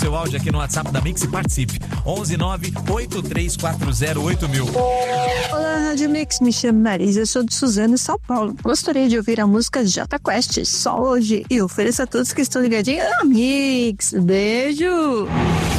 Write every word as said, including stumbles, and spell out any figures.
seu áudio aqui no WhatsApp da Mix e participe. onze nove oito três quatro zero oito mil. Olá, Rádio Mix, me chamo Marisa, eu sou de Suzano, São Paulo. Gostaria de ouvir a música Jota Quest, só hoje. E ofereço a todos que estão ligadinhos na Mix. Beijo!